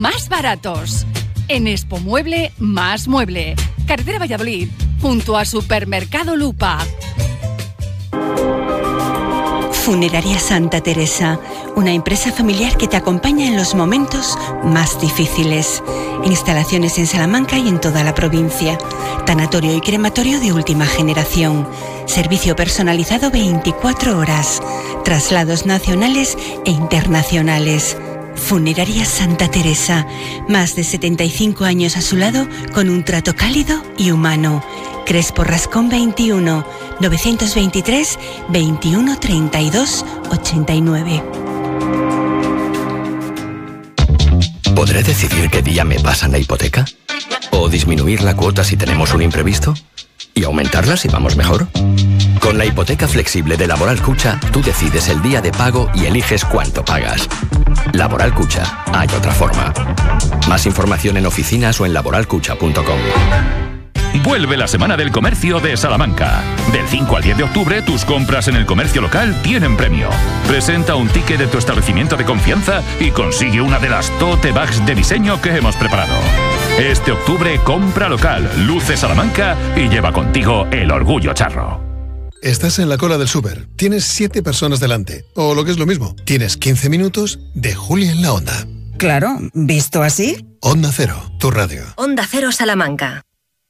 más baratos. En Expo Mueble, más mueble. Carretera Valladolid, junto a Supermercado Lupa. Funeraria Santa Teresa, una empresa familiar que te acompaña en los momentos más difíciles. Instalaciones en Salamanca y en toda la provincia. Tanatorio y crematorio de última generación. Servicio personalizado 24 horas. Traslados nacionales e internacionales. Funeraria Santa Teresa, más de 75 años a su lado con un trato cálido y humano. Crespo Rascón 21, 923 21 32 89. ¿Podré decidir qué día me pasan la hipoteca? ¿O disminuir la cuota si tenemos un imprevisto? ¿Y aumentarla si vamos mejor? Con la hipoteca flexible de Laboral Cucha, tú decides el día de pago y eliges cuánto pagas. Laboral Cucha, hay otra forma. Más información en oficinas o en laboralcucha.com. Vuelve la Semana del Comercio de Salamanca. Del 5 al 10 de octubre, tus compras en el comercio local tienen premio. Presenta un ticket de tu establecimiento de confianza y consigue una de las tote bags de diseño que hemos preparado. Este octubre, compra local, luce Salamanca y lleva contigo el orgullo charro. Estás en la cola del súper, tienes 7 personas delante, o lo que es lo mismo, tienes 15 minutos de Juli en la Onda. Claro, ¿visto así? Onda Cero, tu radio. Onda Cero Salamanca.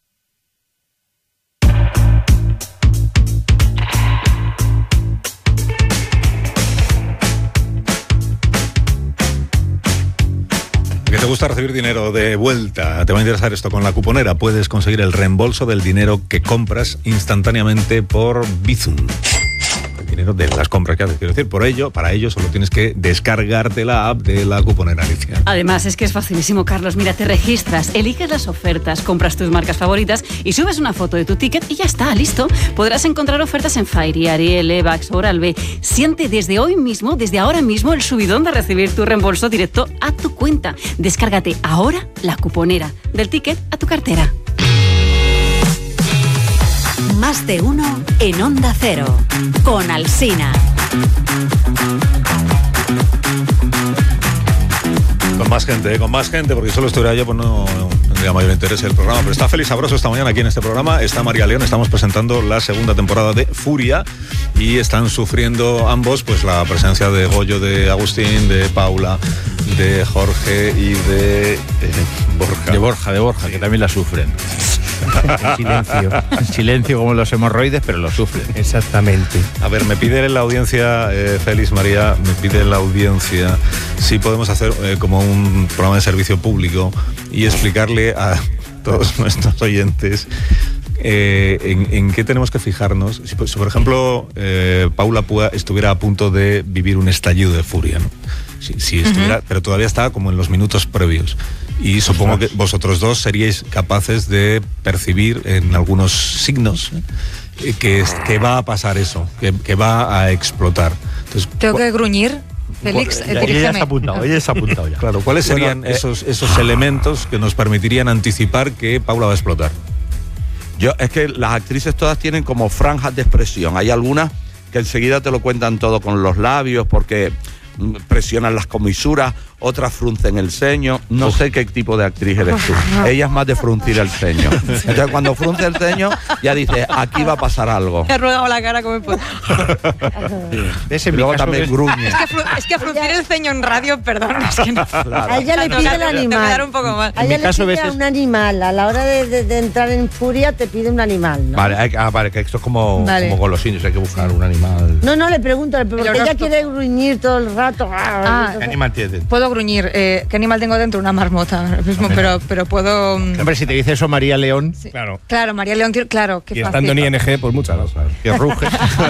¿Que te gusta recibir dinero de vuelta? Te va a interesar esto. Con la cuponera puedes conseguir el reembolso del dinero que compras instantáneamente por Bizum. El dinero de las compras que haces. Quiero decir, para ello solo tienes que descargarte la app de la cuponera, Alicia. Además, es que es facilísimo, Carlos. Mira, te registras, eliges las ofertas, compras tus marcas favoritas y subes una foto de tu ticket y ya está, listo. Podrás encontrar ofertas en Fairy, Ariel, Evax, Oral-B. Siente desde ahora mismo, el subidón de recibir tu reembolso directo a tu cuenta. Descárgate ahora la cuponera, del ticket a tu cartera. Más de uno en Onda Cero, con Alsina. Con más gente, porque solo estuviera yo, pues no tendría mayor interés el programa. Pero está Félix Sabroso esta mañana aquí en este programa, está María León, estamos presentando la segunda temporada de Furia y están sufriendo ambos pues la presencia de Goyo, de Agustín, de Paula, de Jorge y de Borja. De Borja, que también la sufren. En silencio como los hemorroides, pero lo sufren. Exactamente. A ver, me pide la audiencia, Félix, María, me pide la audiencia si podemos hacer como un programa de servicio público y explicarle a todos nuestros oyentes en qué tenemos que fijarnos. Si por ejemplo, Paula Púa estuviera a punto de vivir un estallido de furia, ¿no? Si estuviera, pero todavía está como en los minutos previos. Y supongo que vosotros dos seríais capaces de percibir en algunos signos que va a pasar eso, que va a explotar. Entonces, tengo que gruñir. Félix, ella se ha apuntado ya. Claro, ¿cuáles serían esos elementos que nos permitirían anticipar que Paula va a explotar? Es que las actrices todas tienen como franjas de expresión. Hay algunas que enseguida te lo cuentan todo con los labios porque presionan las comisuras, otras fruncen el ceño. No sé qué tipo de actriz eres tú. Ella es más de fruncir el ceño. Entonces cuando frunce el ceño ya dice, aquí va a pasar algo. Me ha rodado la cara como puedo. Y luego también gruñe. Es que fruncir el ceño en radio, perdón, es que no. Claro. A ella le pide el animal. Un poco mal. A ella le pide un animal. A la hora de entrar en furia te pide un animal, ¿no? Vale, que esto es como con los indios, hay que buscar un animal. No, le pregunto, porque ella quiere gruñir todo el rato. ¿Qué animal tiene? Puedo gruñir. ¿Qué animal tengo dentro? Una marmota. Pero puedo... Hombre, si te dice eso María León... Sí. Claro, María León, claro. Qué y fácil. estando en ING, pues muchas. Que ruge.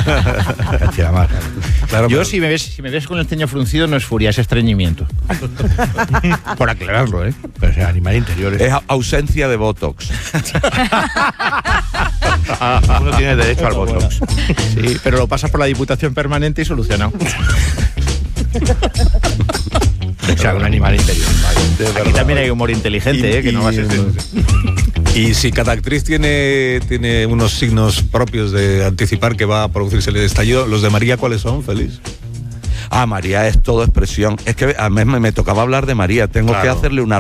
Claro, yo, si me ves con el ceño fruncido, no es furia, es estreñimiento. Por aclararlo, ¿eh? Pero es animal interior. Es ausencia de Botox. Uno tiene derecho al Botox. Sí, pero lo pasas por la Diputación Permanente y solucionado. O sea, un animal interior. Aquí también hay humor inteligente, que no va a ser... Y si cada actriz tiene unos signos propios de anticipar que va a producirse el estallido, ¿los de María cuáles son, Félix? María es todo expresión. Es que a mí me tocaba hablar de María. Tengo que hacerle una